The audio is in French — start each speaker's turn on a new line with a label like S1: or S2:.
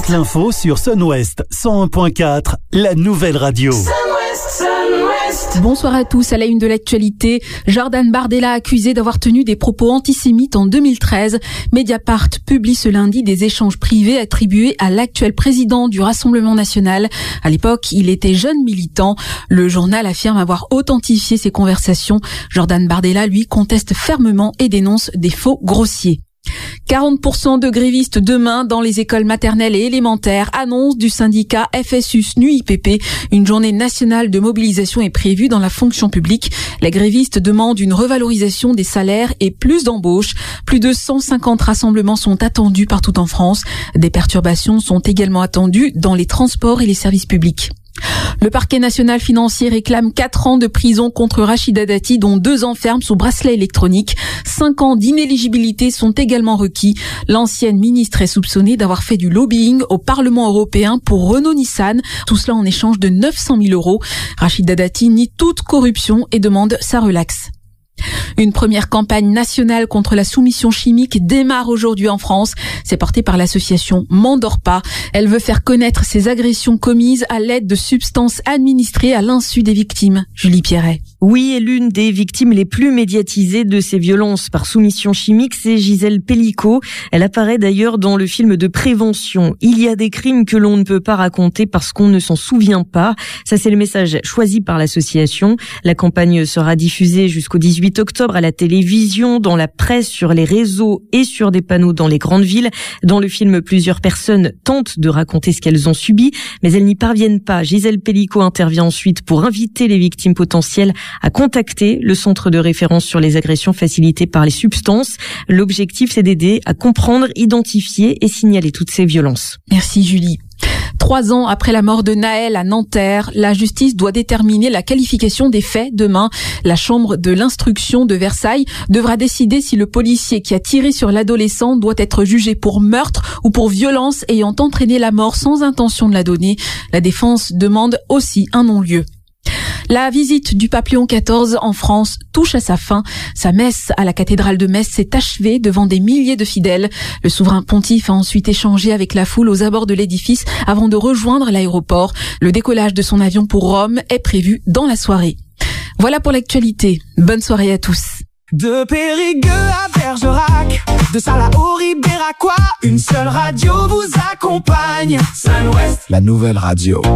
S1: Toute l'info sur Sun-Ouest 101.4, la nouvelle radio.
S2: Bonsoir à tous. À la une de l'actualité, Jordan Bardella accusé d'avoir tenu des propos antisémites en 2013. Mediapart publie ce lundi des échanges privés attribués à l'actuel président du Rassemblement national. À l'époque, il était jeune militant. Le journal affirme avoir authentifié ces conversations. Jordan Bardella, lui, conteste fermement et dénonce des faux grossiers. 40% de grévistes demain dans les écoles maternelles et élémentaires, annonce du syndicat FSU-SNU-IPP. Une journée nationale de mobilisation est prévue dans la fonction publique. Les grévistes demandent une revalorisation des salaires et plus d'embauches. Plus de 150 rassemblements sont attendus partout en France. Des perturbations sont également attendues dans les transports et les services publics. Le parquet national financier réclame 4 ans de prison contre Rachida Dati, dont 2 ans ferme sous bracelet électronique. 5 ans d'inéligibilité sont également requis. L'ancienne ministre est soupçonnée d'avoir fait du lobbying au Parlement européen pour Renault-Nissan. Tout cela en échange de 900 000 €. Rachida Dati nie toute corruption et demande sa relaxe. Une première campagne nationale contre la soumission chimique démarre aujourd'hui en France. C'est porté par l'association M'endors pas. Elle veut faire connaître ces agressions commises à l'aide de substances administrées à l'insu des victimes. Julie Pierret.
S3: Oui, et l'une des victimes les plus médiatisées de ces violences par soumission chimique, c'est Gisèle Pellicot. Elle apparaît d'ailleurs dans le film de prévention. Il y a des crimes que l'on ne peut pas raconter parce qu'on ne s'en souvient pas. Ça, c'est le message choisi par l'association. La campagne sera diffusée jusqu'au 18 octobre à la télévision, dans la presse, sur les réseaux et sur des panneaux dans les grandes villes. Dans le film, plusieurs personnes tentent de raconter ce qu'elles ont subi, mais elles n'y parviennent pas. Gisèle Pellicot intervient ensuite pour inviter les victimes potentielles à contacter le centre de référence sur les agressions facilitées par les substances. L'objectif, c'est d'aider à comprendre, identifier et signaler toutes ces violences.
S2: Merci Julie. 3 ans après la mort de Naël à Nanterre, la justice doit déterminer la qualification des faits demain. La chambre de l'instruction de Versailles devra décider si le policier qui a tiré sur l'adolescent doit être jugé pour meurtre ou pour violence ayant entraîné la mort sans intention de la donner. La défense demande aussi un non-lieu. La visite du pape Léon XIV en France touche à sa fin. Sa messe à la cathédrale de Metz s'est achevée devant des milliers de fidèles. Le souverain pontife a ensuite échangé avec la foule aux abords de l'édifice avant de rejoindre l'aéroport. Le décollage de son avion pour Rome est prévu dans la soirée. Voilà pour l'actualité. Bonne soirée à tous.
S4: De Périgueux à Bergerac, de Salah au Ribéracois, une seule radio vous accompagne. Sun-Ouest, la nouvelle radio.